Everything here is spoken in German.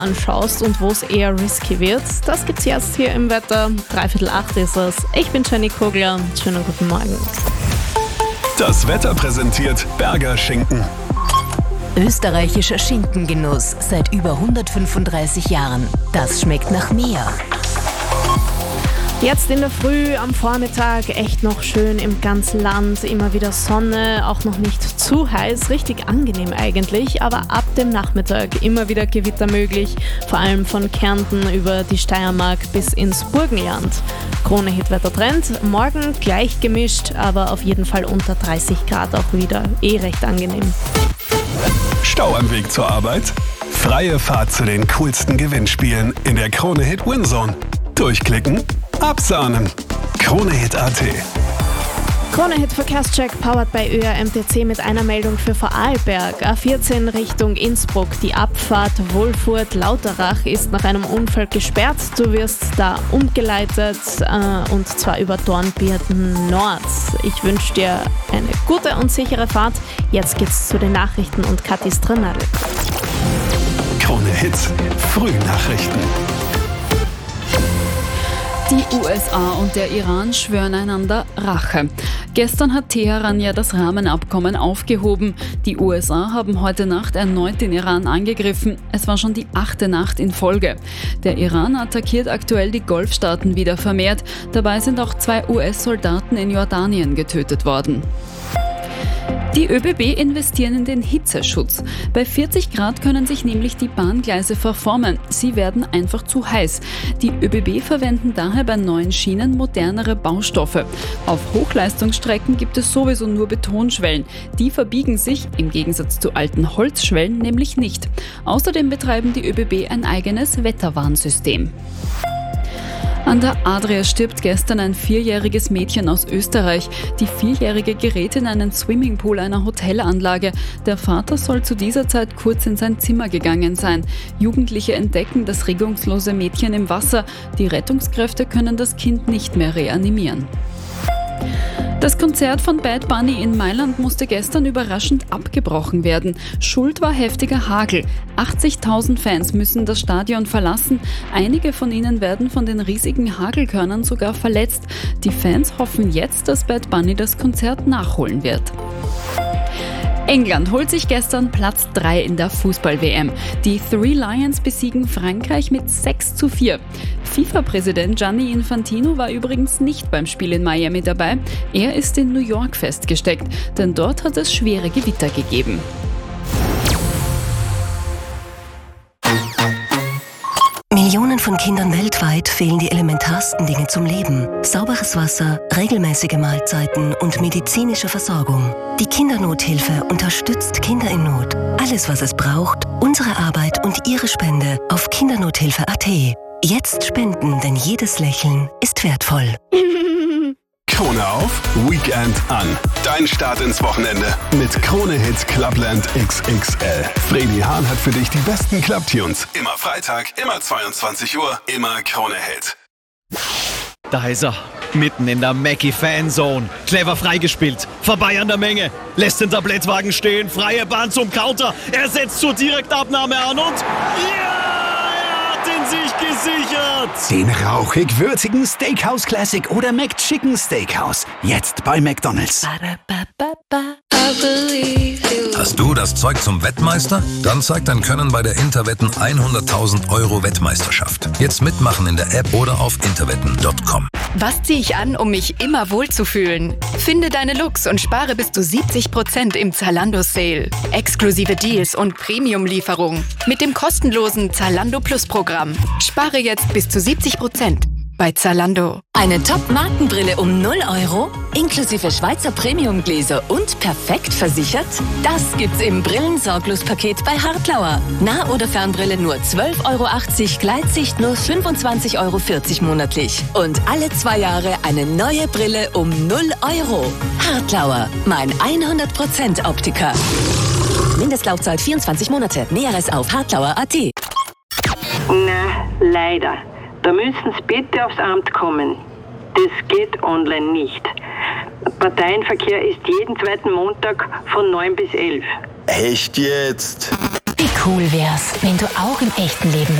anschaust und wo es eher risky wird. Das gibt's jetzt hier im Wetter. 7:45 ist es. Ich bin Jenny Kogler. Schönen guten Morgen. Das Wetter präsentiert Berger Schinken. Österreichischer Schinkengenuss seit über 135 Jahren. Das schmeckt nach mehr. Jetzt in der Früh, am Vormittag, echt noch schön im ganzen Land. Immer wieder Sonne, auch noch nicht zu heiß, richtig angenehm eigentlich. Aber ab dem Nachmittag immer wieder Gewitter möglich, vor allem von Kärnten über die Steiermark bis ins Burgenland. Krone-Hit-Wettertrend, morgen gleich gemischt, aber auf jeden Fall unter 30 Grad auch wieder. Recht angenehm. Stau am Weg zur Arbeit? Freie Fahrt zu den coolsten Gewinnspielen in der Krone-Hit Winzone. Durchklicken, absahnen. Krone-Hit.at. Krone-Hit Verkehrscheck powered by ÖR-MTC mit einer Meldung für Vorarlberg. A14 Richtung Innsbruck. Die Abfahrt Wolfurt-Lauterach ist nach einem Unfall gesperrt. Du wirst da umgeleitet und zwar über Dornbirn Nord. Ich wünsche dir eine gute und sichere Fahrt. Jetzt geht's zu den Nachrichten und Kathi Strnadl. Krone-Hit Frühnachrichten. Die USA und der Iran schwören einander Rache. Gestern hat Teheran ja das Rahmenabkommen aufgehoben. Die USA haben heute Nacht erneut den Iran angegriffen. Es war schon die 8. Nacht in Folge. Der Iran attackiert aktuell die Golfstaaten wieder vermehrt. Dabei sind auch 2 US-Soldaten in Jordanien getötet worden. Die ÖBB investieren in den Hitzeschutz. Bei 40 Grad können sich nämlich die Bahngleise verformen. Sie werden einfach zu heiß. Die ÖBB verwenden daher bei neuen Schienen modernere Baustoffe. Auf Hochleistungsstrecken gibt es sowieso nur Betonschwellen. Die verbiegen sich, im Gegensatz zu alten Holzschwellen, nämlich nicht. Außerdem betreiben die ÖBB ein eigenes Wetterwarnsystem. An der Adria stirbt gestern ein 4-jähriges Mädchen aus Österreich. Die 4-Jährige gerät in einen Swimmingpool einer Hotelanlage. Der Vater soll zu dieser Zeit kurz in sein Zimmer gegangen sein. Jugendliche entdecken das regungslose Mädchen im Wasser. Die Rettungskräfte können das Kind nicht mehr reanimieren. Das Konzert von Bad Bunny in Mailand musste gestern überraschend abgebrochen werden. Schuld war heftiger Hagel. 80.000 Fans müssen das Stadion verlassen. Einige von ihnen werden von den riesigen Hagelkörnern sogar verletzt. Die Fans hoffen jetzt, dass Bad Bunny das Konzert nachholen wird. England holt sich gestern Platz 3 in der Fußball-WM. Die Three Lions besiegen Frankreich mit 6:4. FIFA-Präsident Gianni Infantino war übrigens nicht beim Spiel in Miami dabei. Er ist in New York festgesteckt, denn dort hat es schwere Gewitter gegeben. Millionen von Kindern weltweit fehlen die elementarsten Dinge zum Leben. Sauberes Wasser, regelmäßige Mahlzeiten und medizinische Versorgung. Die Kindernothilfe unterstützt Kinder in Not. Alles, was es braucht, unsere Arbeit und Ihre Spende auf kindernothilfe.at. Jetzt spenden, denn jedes Lächeln ist wertvoll. Krone auf, Weekend an. Dein Start ins Wochenende mit Krone-Hit Clubland XXL. Fredi Hahn hat für dich die besten Clubtunes. Immer Freitag, immer 22 Uhr, immer Krone-Hit. Da ist er, mitten in der Mackie-Fanzone. Clever freigespielt, vorbei an der Menge. Lässt den Tablettwagen stehen, freie Bahn zum Counter. Er setzt zur Direktabnahme an und... Ja! Sich gesichert! Den rauchig-würzigen Steakhouse Classic oder McChicken Steakhouse. Jetzt bei McDonald's. Hast du das Zeug zum Wettmeister? Dann zeig dein Können bei der Interwetten 100.000 € Wettmeisterschaft. Jetzt mitmachen in der App oder auf interwetten.com. Was ziehe ich an, um mich immer wohlzufühlen? Finde deine Looks und spare bis zu 70% im Zalando Sale. Exklusive Deals und Premium-Lieferung. Mit dem kostenlosen Zalando Plus Programm. Spare jetzt bis zu 70%. Bei Zalando. Eine Top-Markenbrille um 0 €, inklusive Schweizer Premium-Gläser und perfekt versichert? Das gibt's im Brillensorglos-Paket bei Hartlauer. Nah- oder Fernbrille nur 12,80 €, Gleitsicht nur 25,40 € monatlich. Und alle 2 Jahre eine neue Brille um 0 €. Hartlauer, mein 100% Optiker. Mindestlaufzeit 24 Monate. Näheres auf hartlauer.at. Na, leider. Da müssen Sie bitte aufs Amt kommen. Das geht online nicht. Parteienverkehr ist jeden zweiten Montag von 9 bis 11. Echt jetzt? Die Wie cool wär's, wenn du auch im echten Leben